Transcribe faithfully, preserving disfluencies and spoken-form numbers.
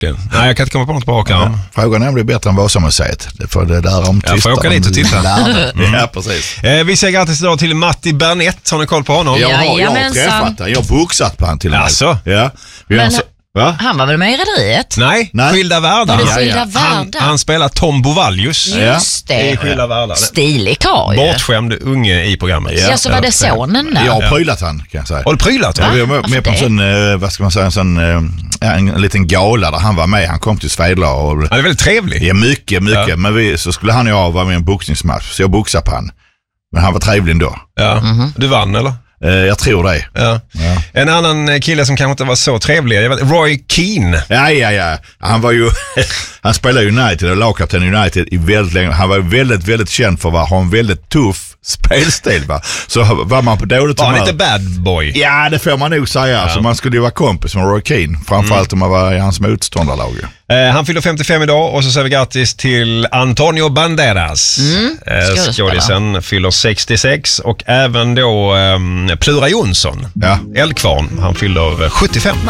Nej, jag kan inte komma på något bra ja. Frågan är om det är bättre än Vasamuseet. För det där om jag får åka dit och titta. Mm. Ja, precis. Eh, vi säger grattis idag till Matti Bernett. Har ni koll på honom? Jag har, jag har träffat han. Jag har boxat på han till och med. Alltså? Ja. Vi har så... Va? Han var väl med i Rederiet? Nej, Nej. Skilda världar. Ja, Skilda ja. Han, han spelar Tom Bovallius. Just det. I Skilda världar. Stilig karl. Bortskämd unge i programmet. Ja, ja så var det sonen där. Jag har prylat han, kan jag säga. Har du prylat han? Ja, vi var med på en sån, vad ska man säga, en sån en, en liten gala där han var med. Han kom till Svedla och... Han är väldigt trevlig. Ja, mycket, mycket. Ja. Men vi, så skulle han och jag vara med i en boxningsmatch. Så jag boxade på han. Men han var trevlig ändå. Ja. Mm-hmm. Du vann, eller? Jag tror det. Ja. Ja. En annan kille som kanske inte var så trevlig, jag vet, Roy Keane. Ja, ja, ja. Han var ju han spelade United och lagkapten United i väldigt länge. Han var väldigt, väldigt känd för att ha en väldigt tuff spelstil, va. Så var man på dåligt humör. Var han inte bad boy? Ja, det får man nog säga. Ja. Så man skulle ju vara kompis med Roy Keane, framförallt mm. om man var i hans motståndarlag. Eh, han fyller femtiofem idag och så säger vi grattis till Antonio Banderas. Mm. Eh, skådisen fyller sextiosex och även då eh, Plura Jonsson. Ja. Eldkvarn, han fyller sjuttiofem.